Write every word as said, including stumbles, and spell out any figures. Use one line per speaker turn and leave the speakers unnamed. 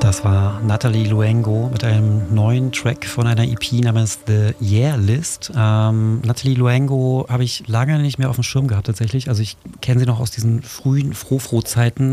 Das war Natalie Luengo mit einem neuen Track von einer E P namens The Year List. Ähm, Natalie Luengo habe ich lange nicht mehr auf dem Schirm gehabt tatsächlich. Also ich kenne sie noch aus diesen frühen Frou-Frou-Zeiten.